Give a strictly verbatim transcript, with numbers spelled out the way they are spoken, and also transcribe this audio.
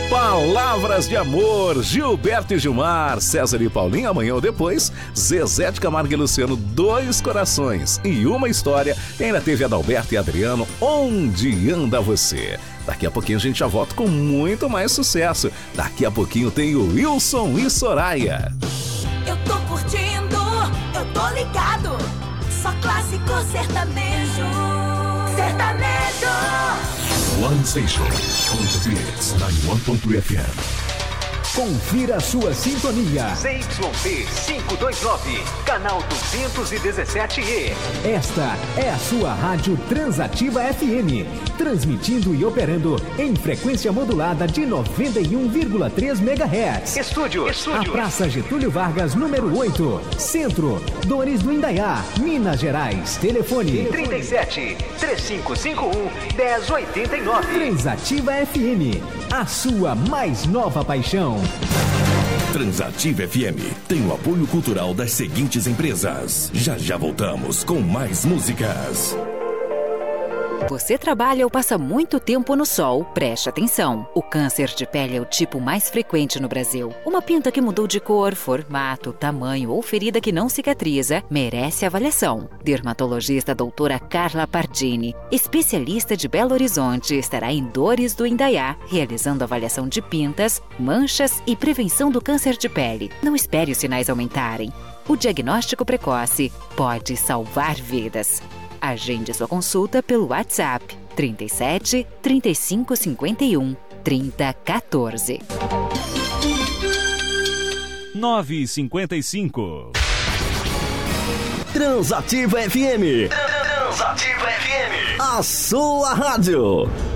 Palavras de Amor, Gilberto e Gilmar, César e Paulinho, amanhã ou depois, Zezé de Camargo e Luciano, Dois Corações e Uma História. E ainda teve Adalberto e Adriano, Onde Anda Você? Daqui a pouquinho a gente já volta com muito mais sucesso. Daqui a pouquinho tem o Wilson e Soraya. Eu tô curtindo, eu tô ligado, só clássico sertanejo, sertanejo. One Station, on the beats, ninety one point three F M. Confira a sua sintonia. Z Y P quinhentos e vinte e nove, canal duzentos e dezessete E. Esta é a sua rádio Transativa F M, transmitindo e operando em frequência modulada de noventa e um vírgula três megahertz. Estúdio, estúdio. A Praça Getúlio Vargas, número oito, Centro, Dores do Indaiá, Minas Gerais. Telefone trinta e sete, três cinco cinco um, dez oitenta e nove. Transativa F M, a sua mais nova paixão. Transativa F M tem o apoio cultural das seguintes empresas. Já já voltamos com mais músicas. Você trabalha ou passa muito tempo no sol? Preste atenção. O câncer de pele é o tipo mais frequente no Brasil. Uma pinta que mudou de cor, formato, tamanho ou ferida que não cicatriza merece avaliação. Dermatologista doutora Carla Pardini, especialista de Belo Horizonte, estará em Dores do Indaiá, realizando avaliação de pintas, manchas e prevenção do câncer de pele. Não espere os sinais aumentarem. O diagnóstico precoce pode salvar vidas. Agende sua consulta pelo WhatsApp trinta e sete, trinta e cinco cinquenta e um, trinta quatorze. nove e cinquenta e cinco. Transativa F M. Transativa F M. A sua rádio.